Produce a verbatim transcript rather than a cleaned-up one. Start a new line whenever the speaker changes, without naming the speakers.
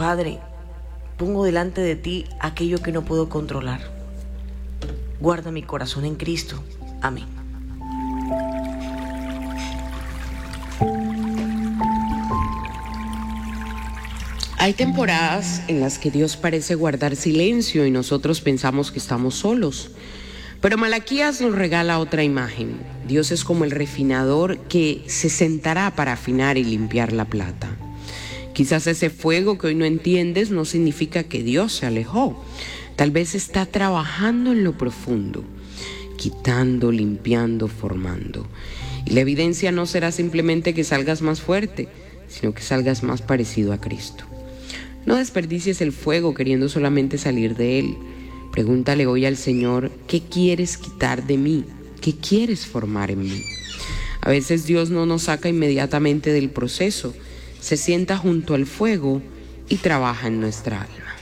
Padre, pongo delante de ti aquello que no puedo controlar. Guarda mi corazón en Cristo. Amén.
Hay temporadas en las que Dios parece guardar silencio y nosotros pensamos que estamos solos. Pero Malaquías nos regala otra imagen. Dios es como el refinador que se sentará para afinar y limpiar la plata. Quizás ese fuego que hoy no entiendes no significa que Dios se alejó. Tal vez está trabajando en lo profundo, quitando, limpiando, formando. Y la evidencia no será simplemente que salgas más fuerte, sino que salgas más parecido a Cristo. No desperdicies el fuego queriendo solamente salir de él. Pregúntale hoy al Señor, ¿qué quieres quitar de mí? ¿Qué quieres formar en mí? A veces Dios no nos saca inmediatamente del proceso, se sienta junto al fuego y trabaja en nuestra alma.